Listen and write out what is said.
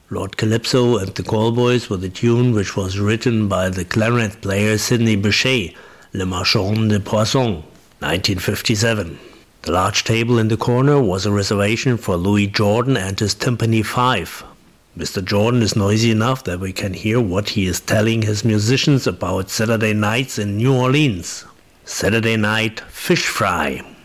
Lord Calypso and the Callboys were the tune which was written by the clarinet player Sidney Bechet, Le Marchand de Poissons, 1957. The large table in the corner was a reservation for Louis Jordan and his Timpani 5. Mr. Jordan is noisy enough that we can hear what he is telling his musicians about Saturday nights in New Orleans. Saturday night fish fry.